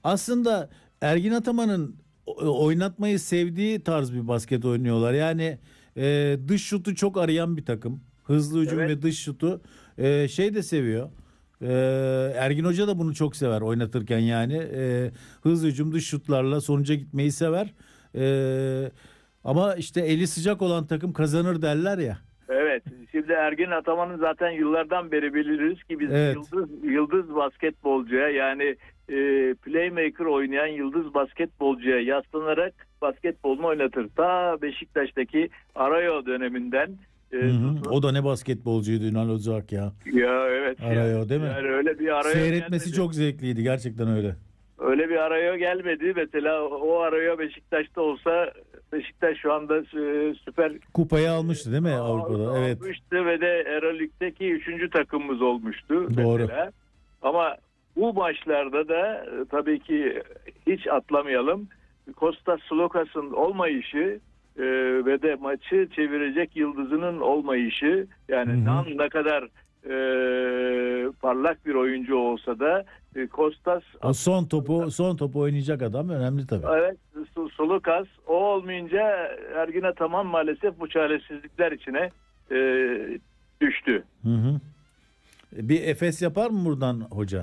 Aslında Ergin Ataman'ın oynatmayı sevdiği tarz bir basket oynuyorlar. Yani dış şutu çok arayan bir takım. Hızlı hücum Evet. ve dış şutu şey de seviyor. E, Ergin Hoca da bunu çok sever oynatırken yani. Hızlı hücum dış şutlarla sonuca gitmeyi sever. Ama işte eli sıcak olan takım kazanır derler ya. Evet. Şimdi Ergin Ataman'ı zaten yıllardan beri biliriz ki biz Evet. yıldız basketbolcuya, yani playmaker oynayan yıldız basketbolcuya yaslanarak basketbolunu oynatır. Ta Beşiktaş'taki Arayo döneminden Hı hı. O da ne basketbolcuydu Ünal Özak ya. ya evet. Arayo değil mi? Yani öyle bir Arayo Seyretmesi gelmedi. çok zevkliydi gerçekten öyle. Öyle bir Arayo gelmedi. Mesela o Arayo Beşiktaş'ta olsa Beşiktaş şu anda süper Kupayı almıştı değil mi Avrupa'da? Evet. almıştı ve de Euroleague'deki 3. takımımız olmuştu. Doğru. Mesela. Ama bu maçlarda da tabii ki hiç atlamayalım. Kostas Sloukas'ın olmayışı ve de maçı çevirecek yıldızının olmayışı, yani ne kadar parlak bir oyuncu olsa da Kostas, O son topu oynayacak adam önemli tabii. evet, Solukas o olmayınca Ergin Ataman maalesef bu çaresizlikler içine düştü. Hı hı. Bir Efes yapar mı buradan hoca?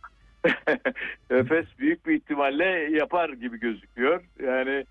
Efes büyük bir ihtimalle yapar gibi gözüküyor. Yani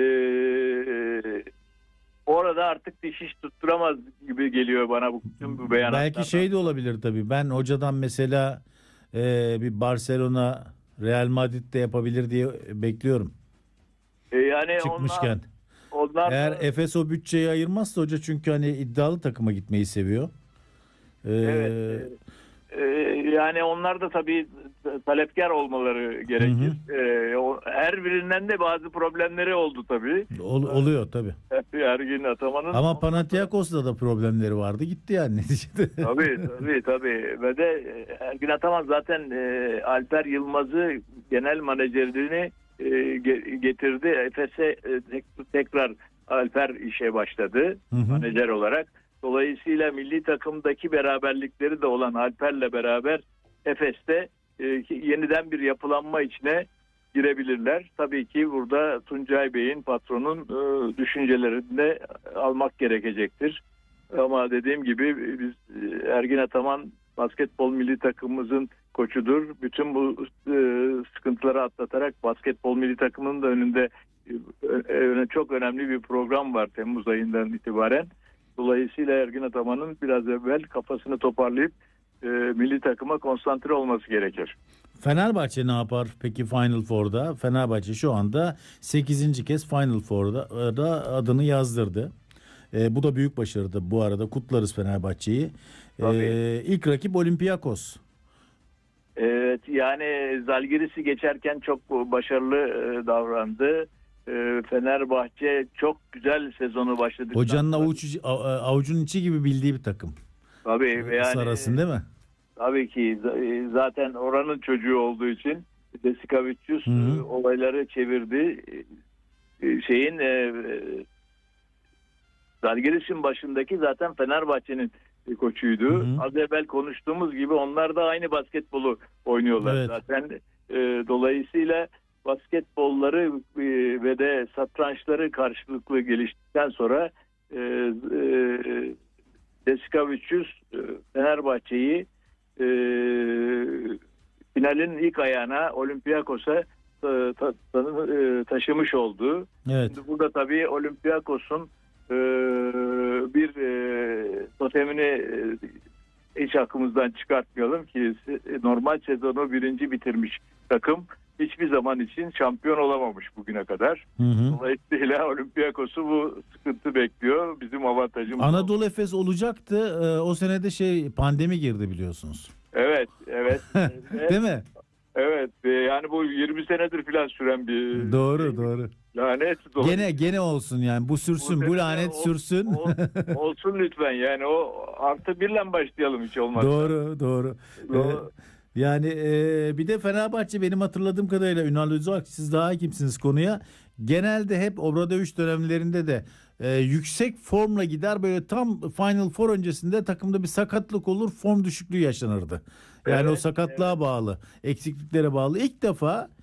orada artık diş tutturamaz gibi geliyor bana bu beyanatlardan. Belki şey de olabilir tabii. Ben hocadan mesela bir Barcelona, Real Madrid'de yapabilir diye bekliyorum. Yani Çıkmışken. onlar Eğer da, Efes o bütçeyi ayırmazsa hoca, çünkü hani iddialı takıma gitmeyi seviyor. evet, yani onlar da tabii talepkar olmaları gerekir. Her birinden de bazı problemleri oldu tabii. Oluyor tabii. Ergin Ataman'ın. Ama Panathinaikos'ta da problemleri vardı. Gitti yani neticede. Tabii. Ve de Ergin Ataman zaten Alper Yılmaz'ı genel menajerini getirdi. Efes'e tekrar Alper işe başladı menajer olarak. Dolayısıyla milli takımdaki beraberlikleri de olan Alper'le beraber Efes'te yeniden bir yapılanma içine girebilirler. Tabii ki burada Tuncay Bey'in, patronun düşüncelerini de almak gerekecektir. Ama dediğim gibi biz Ergin Ataman basketbol milli takımımızın koçudur. Bütün bu sıkıntıları atlatarak basketbol milli takımının da önünde çok önemli bir program var Temmuz ayından itibaren. Dolayısıyla Ergin Ataman'ın biraz evvel kafasını toparlayıp milli takıma konsantre olması gerekir. Fenerbahçe ne yapar peki Final Four'da? Fenerbahçe şu anda 8. kez Final Four'da adını yazdırdı. Bu da büyük başarıdı bu arada. Kutlarız Fenerbahçe'yi. İlk rakip Olympiakos. Evet, yani Zalgiris'i geçerken çok başarılı davrandı. Fenerbahçe çok güzel sezonu başladı. Hocanın avucunun içi gibi bildiği bir takım. Tabii yani. Sarasın değil mi? Tabii ki zaten oranın çocuğu olduğu için Desikavicius olayları çevirdi. Zalgiris'in başındaki zaten Fenerbahçe'nin koçuydu. Az evvel konuştuğumuz gibi onlar da aynı basketbolu oynuyorlar zaten. Dolayısıyla basketbolları ve de satrançları karşılıklı geliştikten sonra Desikavicius Fenerbahçe'yi finalin ilk ayağına Olympiakos'a taşımış oldu. Evet. Şimdi burada tabii Olympiakos'un bir totemini hiç aklımızdan çıkartmayalım ki normal sezonu birinci bitirmiş takım hiçbir zaman için şampiyon olamamış bugüne kadar. Dolayısıyla Olympiakos'u bu sıkıntı bekliyor. Bizim avantajımız. Anadolu Efes olacaktı. O senede pandemi girdi biliyorsunuz. Evet. Değil mi? Evet. Yani bu 20 senedir falan süren bir Doğru. lanet. Gene olsun yani. Bu sürsün. Bu lanet sürsün. Olsun lütfen. Yani o artı birle başlayalım hiç olmazsa. Doğru. Yani bir de Fenerbahçe benim hatırladığım kadarıyla Ünal Özak, siz daha hakimsiniz konuya. Genelde hep Obradoviç dönemlerinde de yüksek formla gider, böyle tam Final Four öncesinde takımda bir sakatlık olur, form düşüklüğü yaşanırdı. Yani o sakatlığa bağlı, eksikliklere bağlı. İlk defa